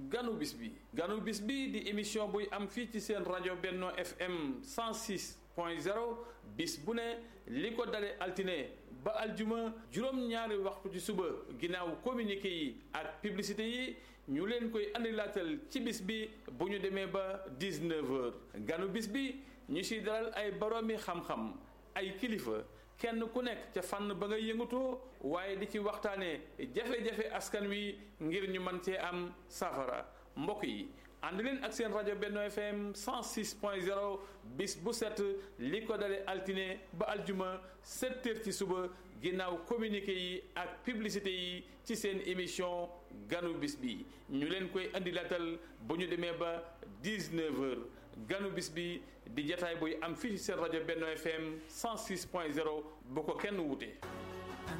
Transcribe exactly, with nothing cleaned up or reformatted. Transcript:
ganu bis bi ganu bis bi di émission buy am fii ci seen rajo Benno F M cent six point zéro bis bu ne li ko dale altine ba aljuma juróom-ñaari waxtu ci suba ginnaaw communiqué yi ak publicité yi ñu leen koy andilaatal ci bis bi bu ñu demee ba dix-neuf heures ganu bis bi ñu siy dalal ay boroomi xam-xam ay kilifa kenn ku nekk ca fànn ba nga yëngatoo waaye di ci waxtaanee jafe-jafe askan wi ngir ñu mën cee am safara mbokk yi ànd leen ak seen rajo Benno F M cent six point zéro bis bu set li ko dale altine ba aljuma sept heures ci suba ginnaaw communiqué yi ak publicité yi ci seen émission ganu bis bi ñu leen koy andi latal bu ñu demee ba dix-neuf heures ganu bis bi di jataay buy am fii ci seen rajo Benno F M cent six point zéro bu ko kenn wute.